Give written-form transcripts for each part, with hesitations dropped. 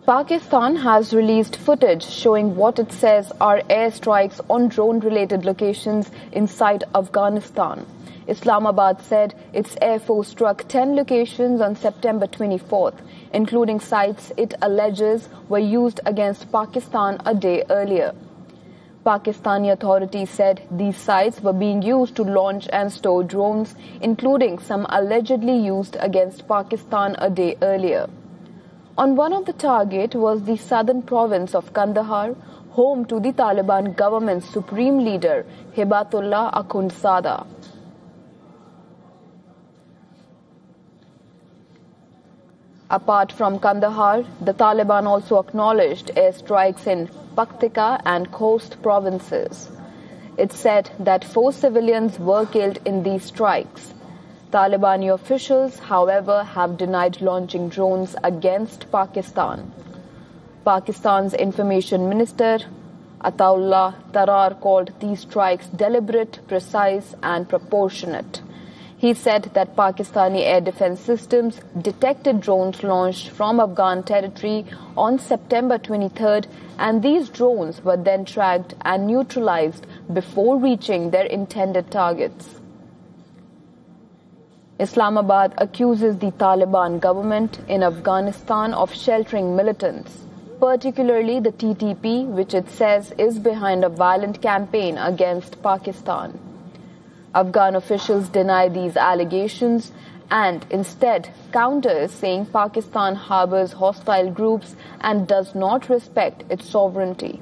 Pakistan has released footage showing what it says are airstrikes on drone-related locations inside Afghanistan. Islamabad said its Air Force struck 10 locations on September 24th, including sites it alleges were used against Pakistan a day earlier. Pakistani authorities said these sites were being used to launch and store drones, including some allegedly used against Pakistan a day earlier. On one of the targets was the southern province of Kandahar, home to the Taliban government's supreme leader, Hibatullah Akhundzada. Apart from Kandahar, the Taliban also acknowledged airstrikes in Paktika and Khost provinces. It said that 4 civilians were killed in these strikes. Talibani officials, however, have denied launching drones against Pakistan. Pakistan's information minister, Ataullah Tarar, called these strikes deliberate, precise and proportionate. He said that Pakistani air defense systems detected drones launched from Afghan territory on September 23rd, and these drones were then tracked and neutralized before reaching their intended targets. Islamabad accuses the Taliban government in Afghanistan of sheltering militants, particularly the TTP, which it says is behind a violent campaign against Pakistan. Afghan officials deny these allegations and instead counters, saying Pakistan harbors hostile groups and does not respect its sovereignty.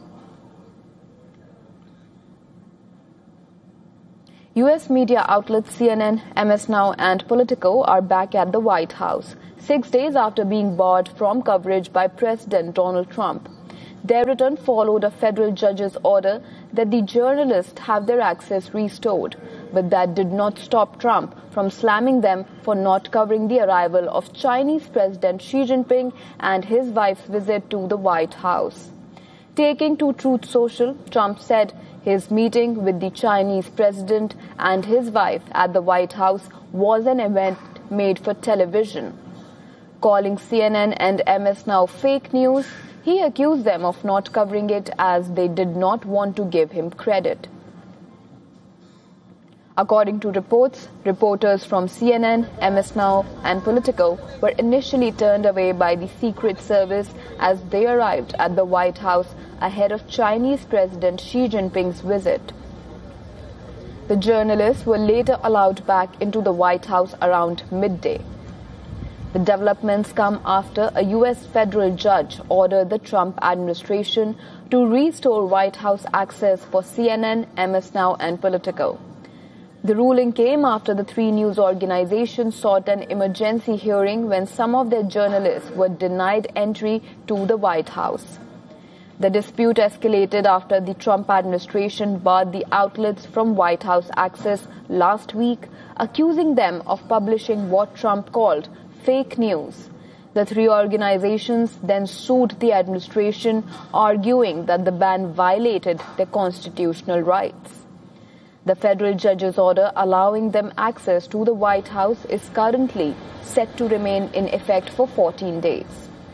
U.S. media outlets CNN, MS Now and Politico are back at the White House, 6 days after being barred from coverage by President Donald Trump. Their return followed a federal judge's order that the journalists have their access restored, but that did not stop Trump from slamming them for not covering the arrival of Chinese President Xi Jinping and his wife's visit to the White House. Taking to Truth Social, Trump said his meeting with the Chinese president and his wife at the White House was an event made for television. Calling CNN and MS Now fake news, he accused them of not covering it as they did not want to give him credit. According to reports, reporters from CNN, MS Now and Politico were initially turned away by the Secret Service as they arrived at the White House ahead of Chinese President Xi Jinping's visit. The journalists were later allowed back into the White House around midday. The developments come after a U.S. federal judge ordered the Trump administration to restore White House access for CNN, MS Now and Politico. The ruling came after the 3 news organizations sought an emergency hearing when some of their journalists were denied entry to the White House. The dispute escalated after the Trump administration barred the outlets from White House access last week, accusing them of publishing what Trump called fake news. The 3 organizations then sued the administration, arguing that the ban violated their constitutional rights. The federal judge's order allowing them access to the White House is currently set to remain in effect for 14 days.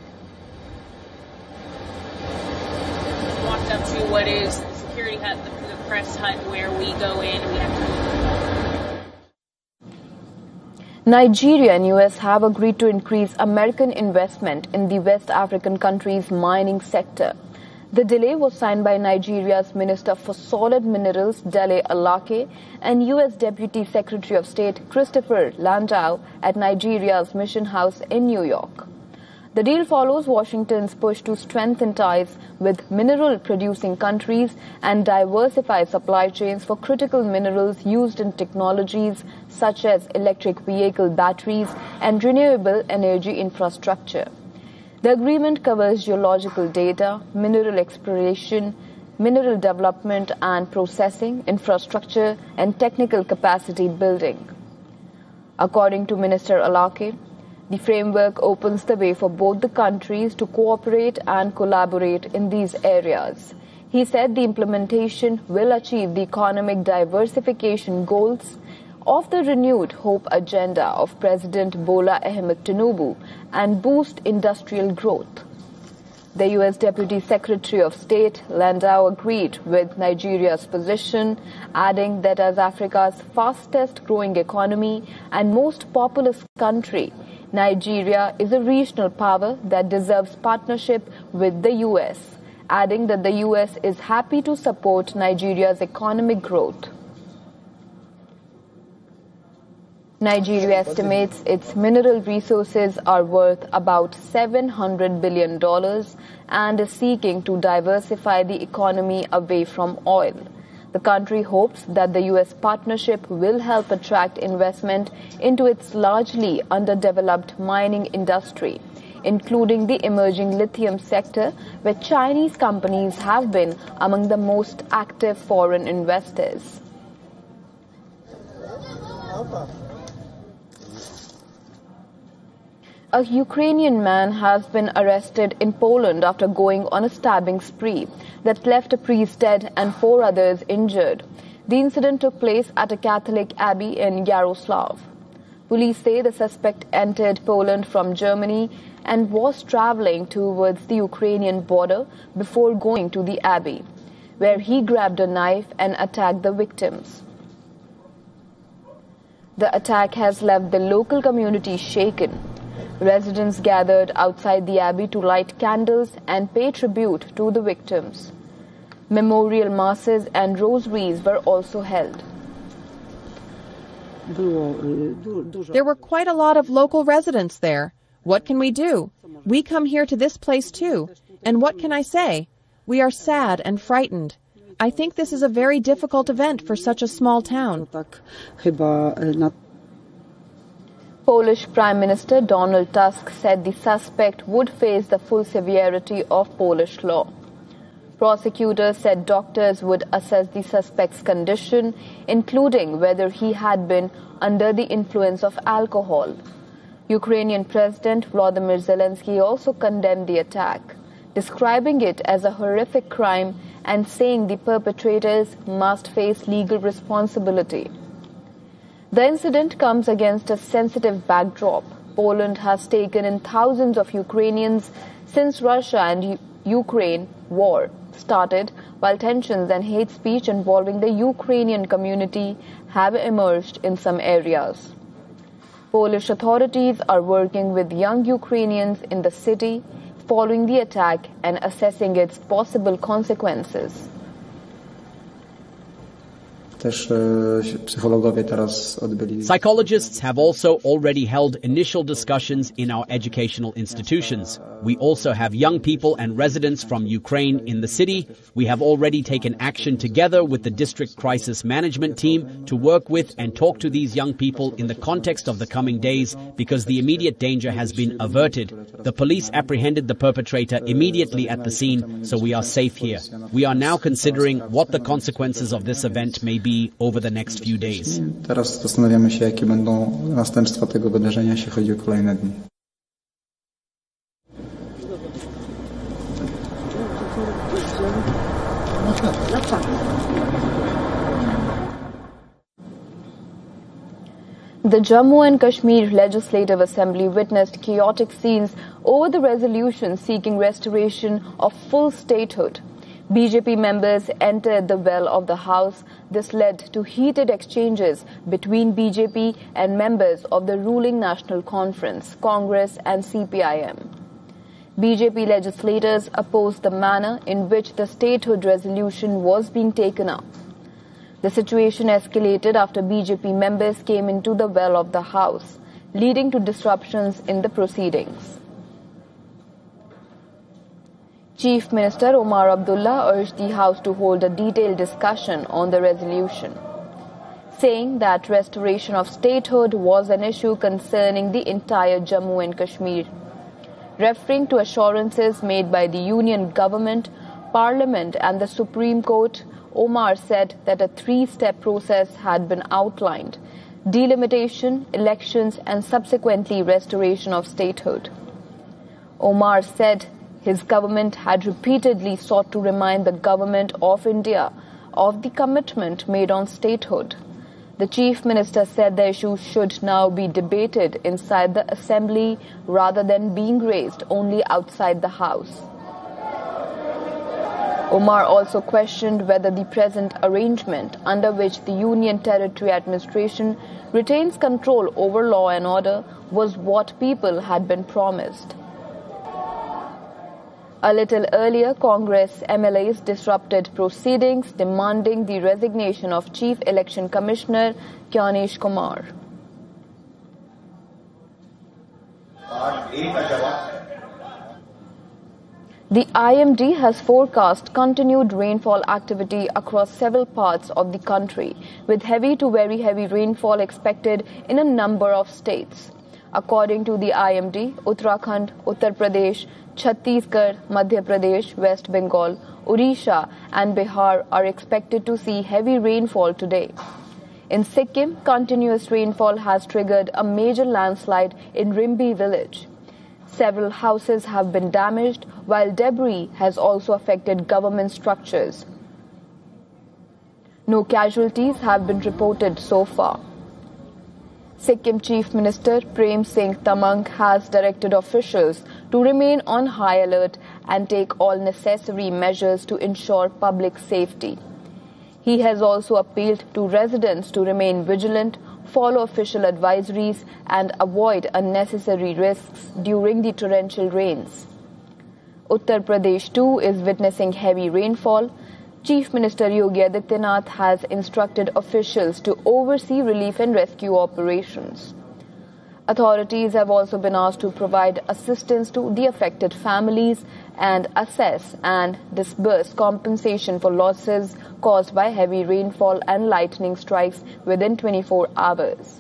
Walked up to what is the security hut, the press hut, where we go in and we have to... Nigeria and US have agreed to increase American investment in the West African country's mining sector. The delay was signed by Nigeria's Minister for Solid Minerals, Dele Alake, and U.S. Deputy Secretary of State Christopher Landau at Nigeria's Mission House in New York. The deal follows Washington's push to strengthen ties with mineral-producing countries and diversify supply chains for critical minerals used in technologies such as electric vehicle batteries and renewable energy infrastructure. The agreement covers geological data, mineral exploration, mineral development and processing, infrastructure, and technical capacity building. According to Minister Alake, the framework opens the way for both the countries to cooperate and collaborate in these areas. He said the implementation will achieve the economic diversification goals of the renewed hope agenda of President Bola Ahmed Tinubu and boost industrial growth. The U.S. Deputy Secretary of State, Landau, agreed with Nigeria's position, adding that as Africa's fastest-growing economy and most populous country, Nigeria is a regional power that deserves partnership with the U.S., adding that the U.S. is happy to support Nigeria's economic growth. Nigeria estimates its mineral resources are worth about $700 billion and is seeking to diversify the economy away from oil. The country hopes that the U.S. partnership will help attract investment into its largely underdeveloped mining industry, including the emerging lithium sector, where Chinese companies have been among the most active foreign investors. A Ukrainian man has been arrested in Poland after going on a stabbing spree that left a priest dead and 4 others injured. The incident took place at a Catholic abbey in Yaroslav. Police say the suspect entered Poland from Germany and was traveling towards the Ukrainian border before going to the abbey, where he grabbed a knife and attacked the victims. The attack has left the local community shaken. Residents gathered outside the abbey to light candles and pay tribute to the victims. Memorial masses and rosaries were also held. There were quite a lot of local residents there. What can we do? We come here to this place too. And what can I say? We are sad and frightened. I think this is a very difficult event for such a small town. Polish Prime Minister Donald Tusk said the suspect would face the full severity of Polish law. Prosecutors said doctors would assess the suspect's condition, including whether he had been under the influence of alcohol. Ukrainian President Volodymyr Zelensky also condemned the attack, describing it as a horrific crime and saying the perpetrators must face legal responsibility. The incident comes against a sensitive backdrop. Poland has taken in thousands of Ukrainians since Russia and Ukraine war started, while tensions and hate speech involving the Ukrainian community have emerged in some areas. Polish authorities are working with young Ukrainians in the city following the attack and assessing its possible consequences. Psychologists have also already held initial discussions in our educational institutions. We also have young people and residents from Ukraine in the city. We have already taken action together with the district crisis management team to work with and talk to these young people in the context of the coming days because the immediate danger has been averted. The police apprehended the perpetrator immediately at the scene, so we are safe here. We are now considering what the consequences of this event may be over the next few days. Teraz zastanawiamy się, jakie będą następstwa tego wydarzenia, jeśli chodzi o kolejne dni. The Jammu and Kashmir Legislative Assembly witnessed chaotic scenes over the resolution seeking restoration of full statehood. BJP members entered the well of the House. This led to heated exchanges between BJP and members of the ruling National Conference, Congress and CPIM. BJP legislators opposed the manner in which the statehood resolution was being taken up. The situation escalated after BJP members came into the well of the House, leading to disruptions in the proceedings. Chief Minister Omar Abdullah urged the House to hold a detailed discussion on the resolution, saying that restoration of statehood was an issue concerning the entire Jammu and Kashmir. Referring to assurances made by the Union Government, Parliament and the Supreme Court, Omar said that a 3-step process had been outlined: delimitation, elections and subsequently restoration of statehood. Omar said his government had repeatedly sought to remind the Government of India of the commitment made on statehood. The Chief Minister said the issue should now be debated inside the Assembly rather than being raised only outside the House. Omar also questioned whether the present arrangement, under which the Union Territory Administration retains control over law and order, was what people had been promised. A little earlier, Congress MLAs disrupted proceedings demanding the resignation of Chief Election Commissioner Gyanesh Kumar. The IMD has forecast continued rainfall activity across several parts of the country, with heavy to very heavy rainfall expected in a number of states. According to the IMD, Uttarakhand, Uttar Pradesh, Chhattisgarh, Madhya Pradesh, West Bengal, Odisha and Bihar are expected to see heavy rainfall today. In Sikkim, continuous rainfall has triggered a major landslide in Rimbi village. Several houses have been damaged, while debris has also affected government structures. No casualties have been reported so far. Sikkim Chief Minister Prem Singh Tamang has directed officials to remain on high alert and take all necessary measures to ensure public safety. He has also appealed to residents to remain vigilant, follow official advisories and avoid unnecessary risks during the torrential rains. Uttar Pradesh too is witnessing heavy rainfall. Chief Minister Yogi Adityanath has instructed officials to oversee relief and rescue operations. Authorities have also been asked to provide assistance to the affected families and assess and disburse compensation for losses caused by heavy rainfall and lightning strikes within 24 hours.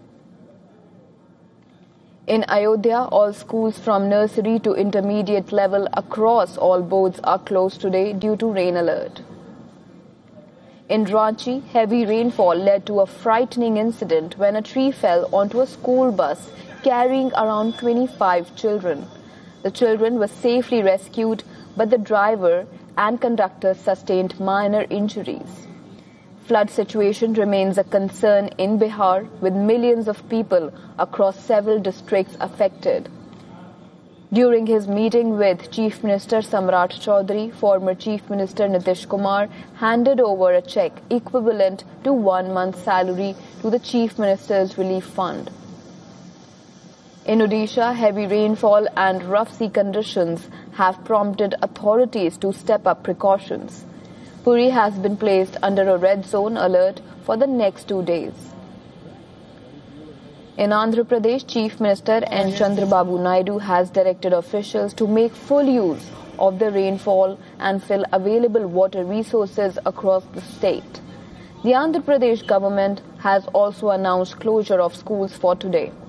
In Ayodhya, all schools from nursery to intermediate level across all boards are closed today due to rain alert. In Ranchi, heavy rainfall led to a frightening incident when a tree fell onto a school bus carrying around 25 children. The children were safely rescued, but the driver and conductor sustained minor injuries. Flood situation remains a concern in Bihar, with millions of people across several districts affected. During his meeting with Chief Minister Samrat Chaudhary, former Chief Minister Nitish Kumar handed over a cheque equivalent to 1 month's salary to the Chief Minister's Relief Fund. In Odisha, heavy rainfall and rough sea conditions have prompted authorities to step up precautions. Puri has been placed under a red zone alert for the next 2 days. In Andhra Pradesh, Chief Minister N. Chandrababu Naidu has directed officials to make full use of the rainfall and fill available water resources across the state. The Andhra Pradesh government has also announced closure of schools for today.